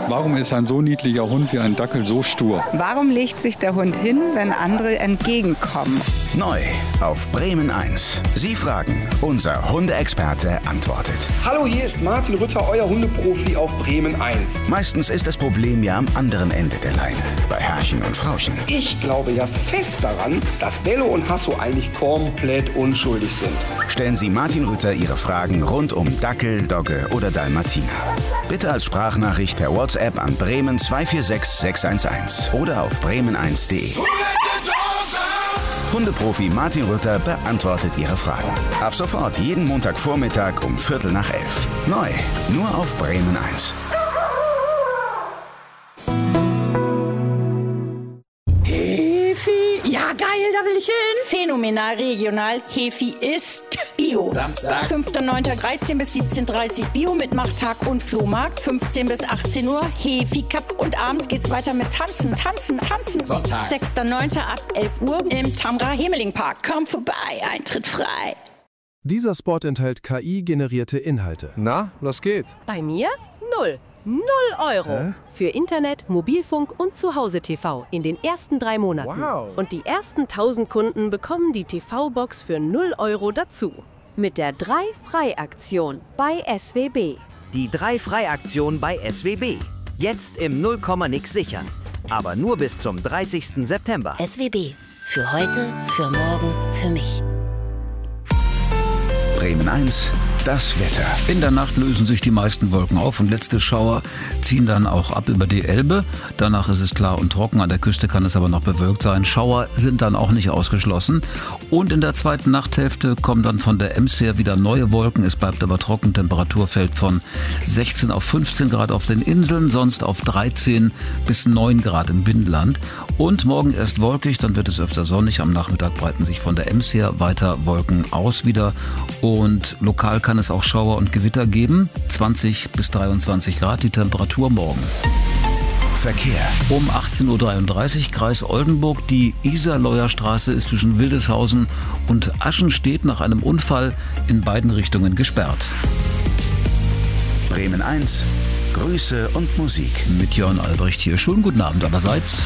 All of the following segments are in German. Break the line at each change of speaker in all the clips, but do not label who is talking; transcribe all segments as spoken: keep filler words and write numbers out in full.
Warum ist ein so niedlicher Hund wie ein Dackel so stur?
Warum legt sich der Hund hin, wenn andere entgegenkommen?
Neu auf Bremen eins. Sie fragen, unser Hundeexperte antwortet.
Hallo, hier ist Martin Rütter, euer Hundeprofi auf Bremen eins.
Meistens ist das Problem ja am anderen Ende der Leine, bei Herrchen und Frauchen.
Ich glaube ja fest daran, dass Bello und Hasso eigentlich komplett unschuldig sind.
Stellen Sie Martin Rütter Ihre Fragen rund um Dackel, Dogge oder Dalmatiner. Bitte als Sprachnachricht per WhatsApp an Bremen zwei vier sechs sechs eins eins oder auf bremen eins punkt de. Hundeprofi Martin Rütter beantwortet Ihre Fragen. Ab sofort jeden Montagvormittag um Viertel nach elf. Neu, nur auf Bremen eins.
Hefi, ja geil, da will ich hin. Phänomenal regional, Hefi ist Bio.
Samstag.
fünfter neunter dreizehn bis siebzehn Uhr dreißig Bio mit Machtag und Flohmarkt. fünfzehn bis achtzehn Uhr Hefi Cup und abends geht's weiter mit Tanzen, Tanzen, Tanzen.
Sonntag.
sechster neunter ab elf Uhr im Tamra Hemeling Park. Komm vorbei, Eintritt frei.
Dieser Spot enthält K I-generierte Inhalte.
Na, los geht's.
Bei mir null. Null Euro.
Hä?
Für Internet, Mobilfunk und Zuhause-T V in den ersten drei Monaten.
Wow.
Und die ersten tausend Kunden bekommen die T V-Box für null Euro dazu. Mit der drei Frei Aktion bei S W B.
Die drei Frei Aktion bei S W B. Jetzt im null Komma nix sichern. Aber nur bis zum dreißigsten September.
S W B. Für heute, für morgen, für mich.
Bremen eins, das Wetter.
In der Nacht lösen sich die meisten Wolken auf und letzte Schauer ziehen dann auch ab über die Elbe. Danach ist es klar und trocken, an der Küste kann es aber noch bewölkt sein. Schauer sind dann auch nicht ausgeschlossen. Und in der zweiten Nachthälfte kommen dann von der Ems her wieder neue Wolken. Es bleibt aber trocken, Temperatur fällt von sechzehn auf fünfzehn Grad auf den Inseln, sonst auf dreizehn bis neun Grad im Binnenland. Und morgen erst wolkig, dann wird es öfter sonnig. Am Nachmittag breiten sich von der Ems her weiter Wolken aus wieder. Und lokal kann es auch Schauer und Gewitter geben. zwanzig bis dreiundzwanzig Grad die Temperatur morgen.
Verkehr.
Um achtzehn Uhr dreiunddreißig Kreis Oldenburg. Die Isarleuer Straße ist zwischen Wildeshausen und Aschenstedt nach einem Unfall in beiden Richtungen gesperrt.
Bremen eins, Grüße und Musik.
Mit Jörn Albrecht hier. Schönen guten Abend allerseits.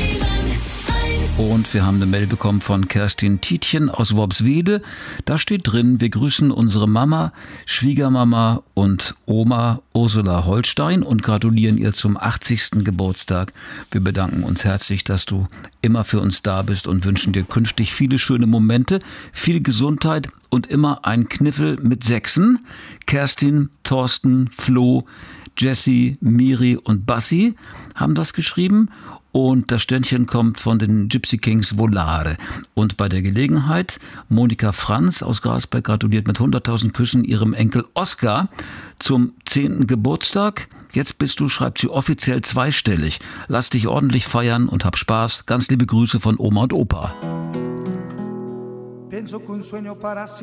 Und wir haben eine Mail bekommen von Kerstin Tietjen aus Worpswede. Da steht drin, wir grüßen unsere Mama, Schwiegermama und Oma Ursula Holstein und gratulieren ihr zum achtzigsten Geburtstag. Wir bedanken uns herzlich, dass du immer für uns da bist und wünschen dir künftig viele schöne Momente, viel Gesundheit und immer ein Kniffel mit Sechsen. Kerstin, Thorsten, Flo, Jessie, Miri und Bassi haben das geschrieben. Und das Sternchen kommt von den Gypsy Kings Volare. Und bei der Gelegenheit, Monika Franz aus Grasberg gratuliert mit hunderttausend Küssen ihrem Enkel Oskar zum zehnten Geburtstag. Jetzt bist du, schreibt sie, offiziell zweistellig. Lass dich ordentlich feiern und hab Spaß. Ganz liebe Grüße von Oma und Opa.